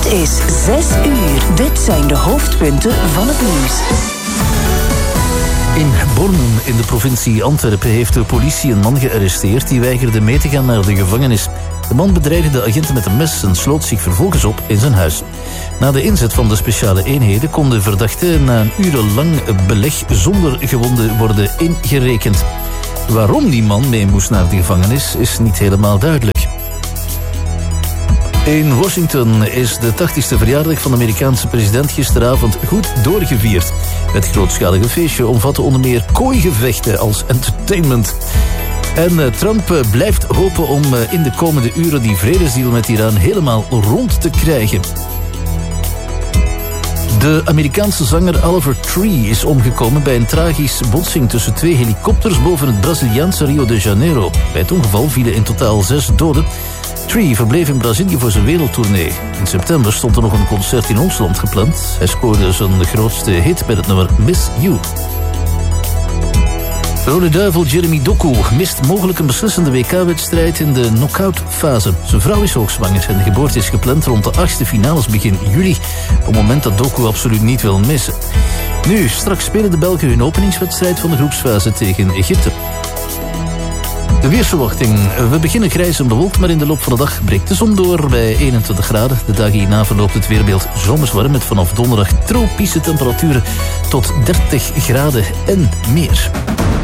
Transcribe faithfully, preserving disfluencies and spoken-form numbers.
is zes uur. Dit zijn de hoofdpunten van het nieuws. In Bornem in de provincie Antwerpen heeft de politie een man gearresteerd die weigerde mee te gaan naar de gevangenis. De man bedreigde de agenten met een mes en sloot zich vervolgens op in zijn huis. Na de inzet van de speciale eenheden kon de verdachte na een urenlang beleg zonder gewonden worden ingerekend. Waarom die man mee moest naar de gevangenis is niet helemaal duidelijk. In Washington is de tachtigste verjaardag van de Amerikaanse president gisteravond goed doorgevierd. Het grootschalige feestje omvatte onder meer kooigevechten als entertainment. En Trump blijft hopen om in de komende uren die vredesdeal met Iran helemaal rond te krijgen. De Amerikaanse zanger Oliver Tree is omgekomen bij een tragische botsing tussen twee helikopters boven het Braziliaanse Rio de Janeiro. Bij het ongeval vielen in totaal zes doden. Tree verbleef in Brazilië voor zijn wereldtournee. In september stond er nog een concert in ons land gepland. Hij scoorde zijn grootste hit met het nummer Miss You. Rode Duivel Jeremy Doku mist mogelijk een beslissende W K-wedstrijd in de knock-out-fase. Zijn vrouw is hoogzwanger en de geboorte is gepland rond de achtste finales begin juli. Op het moment dat Doku absoluut niet wil missen. Nu, straks spelen de Belgen hun openingswedstrijd van de groepsfase tegen Egypte. De weersverwachting. We beginnen grijs en bewolkt, maar in de loop van de dag breekt de zon door bij eenentwintig graden. De dagen hierna verloopt het weerbeeld zomers warm met vanaf donderdag tropische temperaturen tot dertig graden en meer.